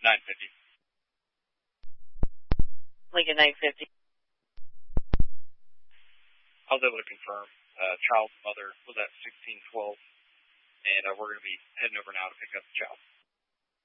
950. Lincoln 950. I was able to confirm. Child's mother was at 1612, and we're going to be heading over now to pick up the child.